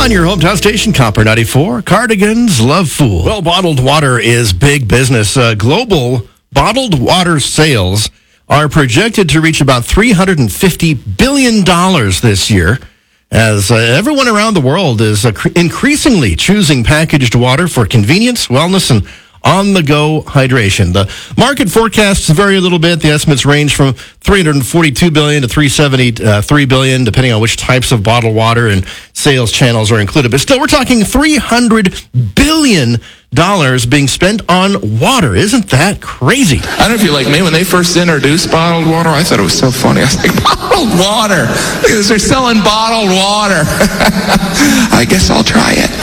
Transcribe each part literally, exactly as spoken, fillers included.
On your hometown station, Copper ninety-four, Cardigan's Love Fool. Well, bottled water is big business. Uh, global bottled water sales are projected to reach about three hundred fifty billion dollars this year, as uh, everyone around the world is uh, cr- increasingly choosing packaged water for convenience, wellness, and on-the-go hydration. The market forecasts vary a little bit. The estimates range from three hundred forty-two billion dollars to three hundred seventy-three billion dollars, depending on which types of bottled water and sales channels are included. But still, we're talking three hundred billion dollars being spent on water. Isn't that crazy? I don't know if you're like me. When they first introduced bottled water, I thought it was so funny. I was like, bottled water? Look at this, they're selling bottled water. I guess I'll try it.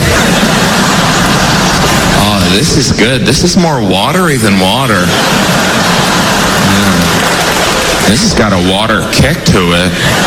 Oh, this is good. This is more watery than water. Yeah. This has got a water kick to it.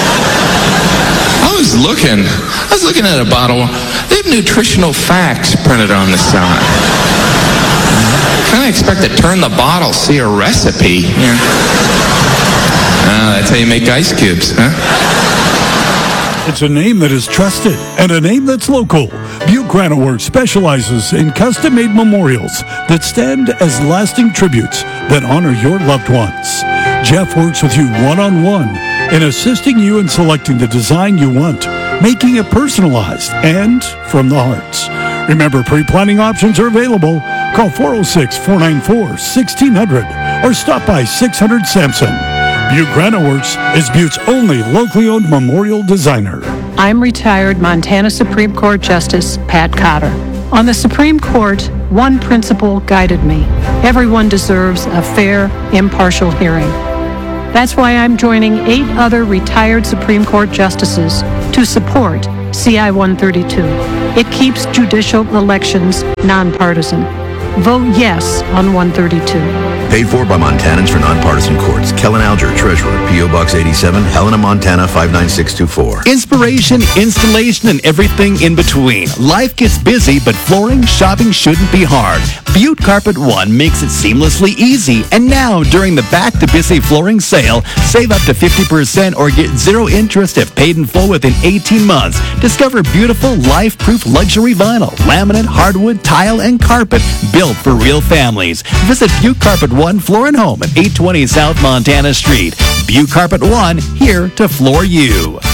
I was looking, I was looking at a bottle. They have nutritional facts printed on the side. I kind of expect to turn the bottle, see a recipe. Yeah. Ah, that's how you make ice cubes, huh? It's a name that is trusted and a name that's local. Butte Granite Works specializes in custom-made memorials that stand as lasting tributes that honor your loved ones. Jeff works with you one-on-one in assisting you in selecting the design you want, making it personalized and from the heart. Remember, pre-planning options are available. Call four oh six, four nine four, one six zero zero or stop by six hundred Sampson. Butte Granite Works is Butte's only locally owned memorial designer. I'm retired Montana Supreme Court Justice Pat Cotter. On the Supreme Court, one principle guided me. Everyone deserves a fair, impartial hearing. That's why I'm joining eight other retired Supreme Court justices to support C I one thirty-two. It keeps judicial elections nonpartisan. Vote yes on one thirty-two. Paid for by Montanans for Nonpartisan Courts. Kellen Alger, Treasurer, P O. Box eighty-seven, Helena, Montana, five nine six two four. Inspiration, installation, and everything in between. Life gets busy, but flooring shopping shouldn't be hard. Butte Carpet One makes it seamlessly easy. And now, during the Back to Busy Flooring Sale, save up to fifty percent or get zero interest if paid in full within eighteen months. Discover beautiful, life-proof luxury vinyl, laminate, hardwood, tile, and carpet built for real families. Visit Butte Carpet One Floor and Home at eight twenty South Montana Street. Butte Carpet One, here to floor you.